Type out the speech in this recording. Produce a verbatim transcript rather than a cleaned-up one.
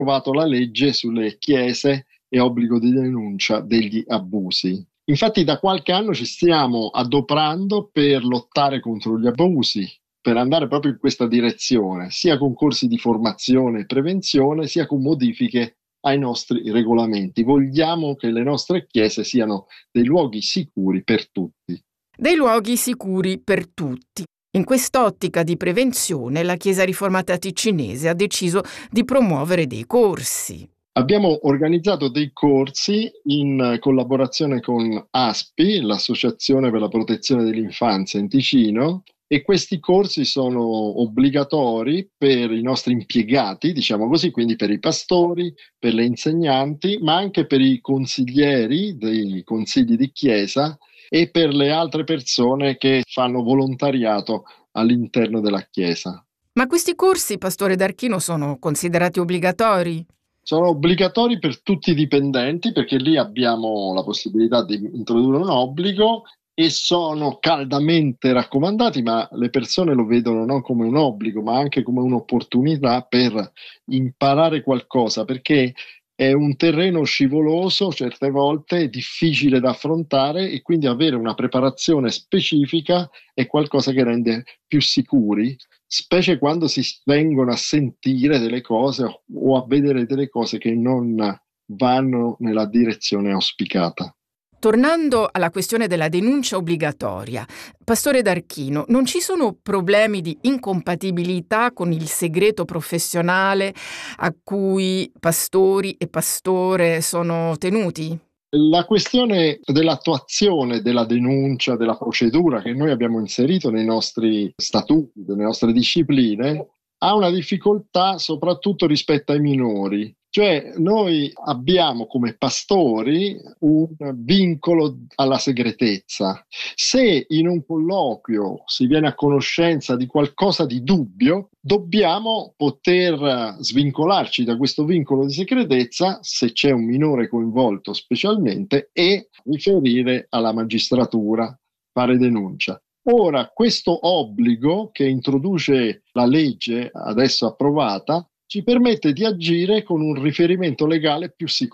approvato la legge sulle chiese e obbligo di denuncia degli abusi. Infatti da qualche anno ci stiamo adoperando per lottare contro gli abusi, per andare proprio in questa direzione, sia con corsi di formazione e prevenzione, sia con modifiche ai nostri regolamenti. Vogliamo che le nostre chiese siano dei luoghi sicuri per tutti. Dei luoghi sicuri per tutti. In quest'ottica di prevenzione, la Chiesa Riformata Ticinese ha deciso di promuovere dei corsi. Abbiamo organizzato dei corsi in collaborazione con A S P I, l'Associazione per la Protezione dell'Infanzia in Ticino, e questi corsi sono obbligatori per i nostri impiegati, diciamo così, quindi per i pastori, per le insegnanti, ma anche per i consiglieri dei consigli di chiesa e per le altre persone che fanno volontariato all'interno della chiesa. Ma questi corsi, Pastore D'Archino, sono considerati obbligatori? Sono obbligatori per tutti i dipendenti, perché lì abbiamo la possibilità di introdurre un obbligo, e sono caldamente raccomandati, ma le persone lo vedono non come un obbligo, ma anche come un'opportunità per imparare qualcosa, perché è un terreno scivoloso, certe volte difficile da affrontare, e quindi avere una preparazione specifica è qualcosa che rende più sicuri, specie quando si vengono a sentire delle cose o a vedere delle cose che non vanno nella direzione auspicata. Tornando alla questione della denuncia obbligatoria, Pastore D'Archino, non ci sono problemi di incompatibilità con il segreto professionale a cui pastori e pastore sono tenuti? La questione dell'attuazione della denuncia, della procedura che noi abbiamo inserito nei nostri statuti, nelle nostre discipline, ha una difficoltà soprattutto rispetto ai minori. Cioè noi abbiamo come pastori un vincolo alla segretezza. Se in un colloquio si viene a conoscenza di qualcosa di dubbio, dobbiamo poter svincolarci da questo vincolo di segretezza, se c'è un minore coinvolto specialmente, e riferire alla magistratura, fare denuncia. Ora, questo obbligo che introduce la legge adesso approvata ci permette di agire con un riferimento legale più sicuro.